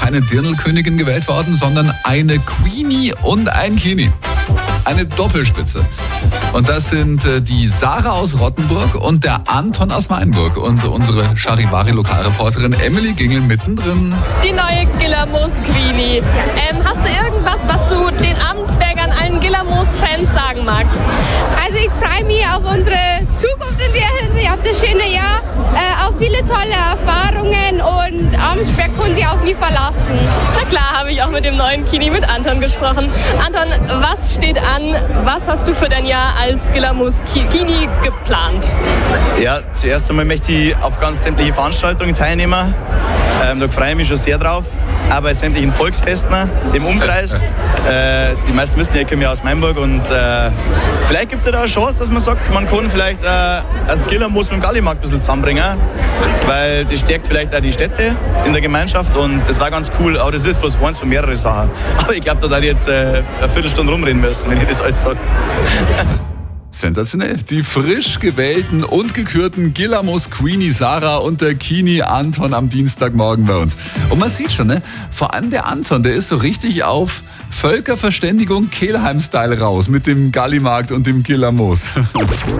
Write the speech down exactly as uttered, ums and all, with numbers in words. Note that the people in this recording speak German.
keine Dirndl-Königin gewählt worden, sondern eine Queenie und ein Kini. Eine Doppelspitze. Und das sind äh, die Sarah aus Rottenburg und der Anton aus Mainburg. Und unsere Charivari-Lokalreporterin Emily Gingel mittendrin. Die neue Gillermoos Queenie. Ähm, hast du irgendwas, was du den Amtsbergern, allen Gillermoos-Fans sagen magst? Also ich freue mich auf unsere Zukunft in der Hinsicht, auf das schöne Jahr, äh, auf viele tolle Erfahrungen und Amtsberg können sich auf mich verlassen. Na klar, habe ich auch mit dem neuen Kini mit Anton gesprochen. Anton, was steht an? Was hast du für dein Jahr als Gillermoos Kini geplant? Ja, zuerst einmal möchte ich auf ganz sämtliche Veranstaltungen teilnehmen. Ähm, da freue ich mich schon sehr drauf. Auch bei sämtlichen Volksfesten im Umkreis. Äh, die meisten wissen ja, ich komme ja aus Mainburg und äh, vielleicht gibt es ja da eine Chance, dass man sagt, man kann vielleicht äh, also Gillermoos mit dem Gallimarkt ein bisschen zusammenbringen, weil das stärkt vielleicht auch die Städte in der Gemeinschaft und das war ganz cool, aber das ist bloß eins von mehreren Sachen. Aber ich glaube, da darf ich jetzt äh, eine Viertelstunde rumreden müssen, wenn ich das alles sage. Sensationell. Die frisch gewählten und gekürten Gillermoos Queenie Sarah und der Kini Anton am Dienstagmorgen bei uns. Und man sieht schon, ne? Vor allem der Anton, der ist so richtig auf Völkerverständigung Kelheim-Style raus mit dem Gallimarkt und dem Gillermoos.